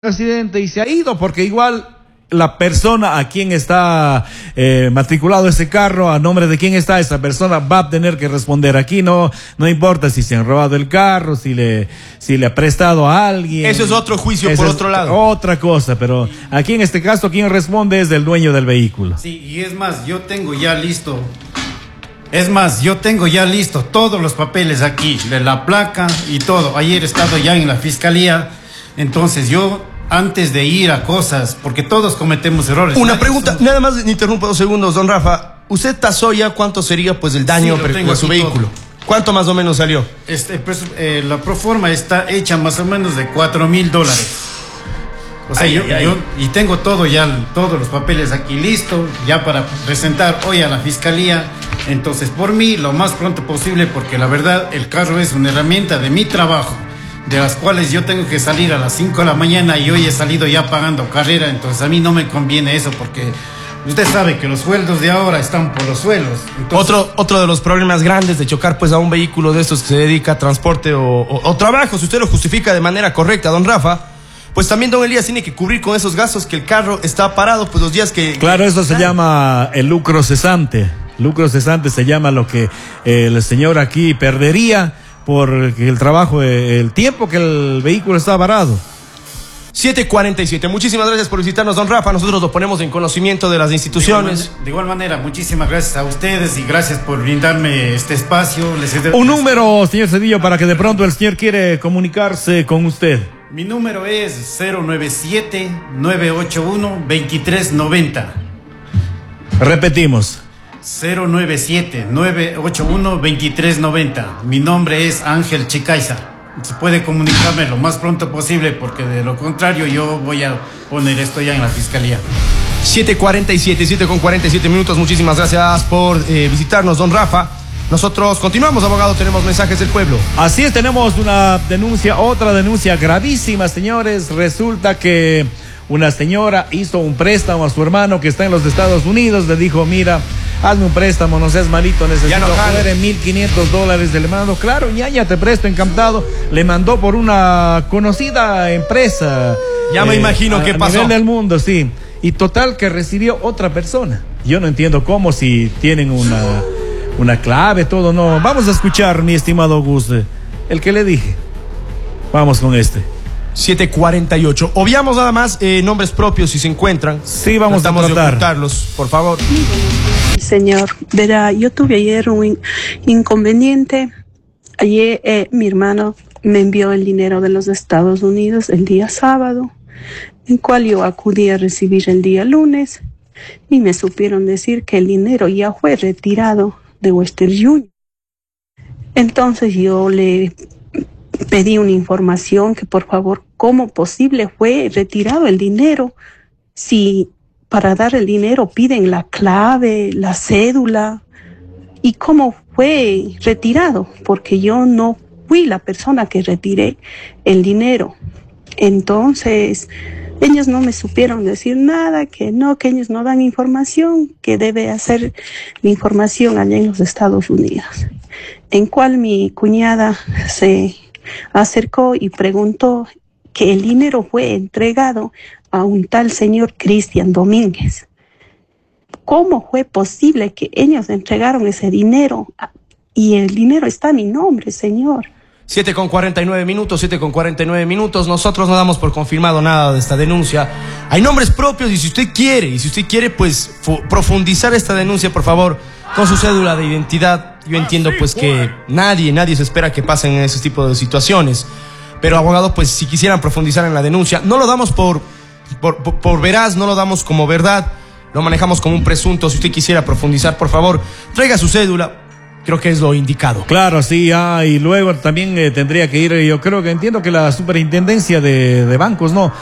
accidente y se ha ido, porque igual la persona a quien está matriculado ese carro, a nombre de quién está esa persona, va a tener que responder. Aquí no importa si se han robado el carro, si le ha prestado a alguien. Eso es otro juicio. Eso por otro lado. Otra cosa, pero aquí en este caso quien responde es el dueño del vehículo. Sí, y es más, yo tengo ya listo todos los papeles aquí, de la placa y todo. Ayer he estado ya en la fiscalía, entonces yo, antes de ir a cosas, porque todos cometemos errores. Una pregunta, nada más me interrumpo 2 segundos, don Rafa. ¿Usted tasó ya cuánto sería pues el daño a su vehículo? Todo. ¿Cuánto más o menos salió? La proforma está hecha más o menos de $4,000. O sea, yo tengo todo ya, todos los papeles aquí listos, ya para presentar hoy a la fiscalía. Entonces, por mí, lo más pronto posible, porque la verdad, el carro es una herramienta de mi trabajo, de las cuales yo tengo que salir a las 5 de la mañana y hoy he salido ya pagando carrera. Entonces, a mí no me conviene eso, porque usted sabe que los sueldos de ahora están por los suelos. Entonces, otro de los problemas grandes de chocar pues a un vehículo de estos que se dedica a transporte o trabajo, si usted lo justifica de manera correcta, don Rafa, pues también don Elías tiene que cubrir con esos gastos que el carro está parado pues los días que... Claro, eso se llama el lucro cesante. Lucro cesante se llama lo que el señor aquí perdería por el trabajo, el tiempo que el vehículo está parado. 7:47. Muchísimas gracias por visitarnos, don Rafa. Nosotros lo ponemos en conocimiento de las instituciones. De igual manera, muchísimas gracias a ustedes y gracias por brindarme este espacio. Un número, señor Cedillo, para que de pronto el señor quiere comunicarse con usted. Mi número es 097-981-2390. Repetimos. 097-981-2390. Mi nombre es Ángel Chicaiza. Se puede comunicarme lo más pronto posible, porque de lo contrario yo voy a poner esto ya en la fiscalía. 7:47 minutos. Muchísimas gracias por visitarnos, don Rafa. Nosotros continuamos, abogado, tenemos mensajes del pueblo. Así es, tenemos una denuncia, otra denuncia gravísima, señores. Resulta que una señora hizo un préstamo a su hermano que está en los Estados Unidos. Le dijo, mira, hazme un préstamo, no seas malito, necesito poner en $1,500 del hermano. Claro, ya te presto, encantado. Le mandó por una conocida empresa. Ya me imagino qué pasó. A nivel del mundo, sí. Y total que recibió otra persona. Yo no entiendo cómo, si tienen una clave, todo, no. Vamos a escuchar, mi estimado Gus, el que le dije. Vamos con este. 7:48. Obviamos nada más nombres propios si se encuentran. Sí, vamos a ocultarlos, por favor. Señor, verá, yo tuve ayer un inconveniente. Ayer mi hermano me envió el dinero de los Estados Unidos el día sábado, en cual yo acudí a recibir el día lunes, y me supieron decir que el dinero ya fue retirado de Western Union. Entonces yo le pedí una información, que por favor, ¿cómo posible fue retirado el dinero? Si para dar el dinero piden la clave, la cédula, ¿y cómo fue retirado? Porque yo no fui la persona que retiré el dinero. Entonces, ellos no me supieron decir nada, que ellos no dan información, que debe hacer la información allá en los Estados Unidos. En cual mi cuñada se acercó y preguntó que el dinero fue entregado a un tal señor Cristian Domínguez. ¿Cómo fue posible que ellos entregaron ese dinero y el dinero está a mi nombre, señor? 7:49 minutos. Nosotros no damos por confirmado nada de esta denuncia. Hay nombres propios, y si usted quiere pues profundizar esta denuncia, por favor, con su cédula de identidad. Yo entiendo pues que nadie se espera que pasen en ese tipo de situaciones. Pero, abogado, pues si quisieran profundizar en la denuncia, no lo damos por veraz, no lo damos como verdad, lo manejamos como un presunto. Si usted quisiera profundizar, por favor, traiga su cédula. Creo que es lo indicado. Claro, sí, y luego también tendría que ir, yo creo que entiendo que la superintendencia de bancos, ¿no?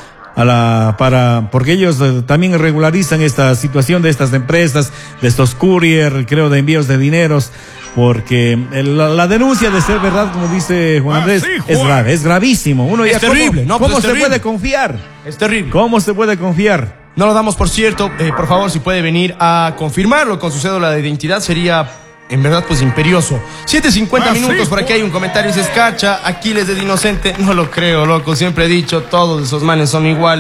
Porque ellos también regularizan esta situación de estas empresas, de estos courier, creo, de envíos de dineros, porque la denuncia, de ser verdad, como dice Juan Andrés, sí, es grave, es gravísimo. Es terrible, ¿no? ¿Cómo se puede confiar? Es terrible. ¿Cómo se puede confiar? No lo damos por cierto. Por favor, si puede venir a confirmarlo con su cédula de identidad, sería en verdad, pues imperioso. 7:50 minutos, por aquí hay un comentario, dice Escarcha, Aquiles es inocente. No lo creo, loco, siempre he dicho, todos esos manes son iguales.